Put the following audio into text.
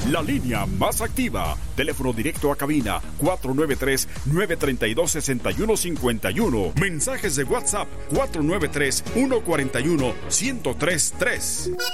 la línea más activa. Teléfono directo a cabina 493-932-6151. Mensajes de WhatsApp 493-141-1033.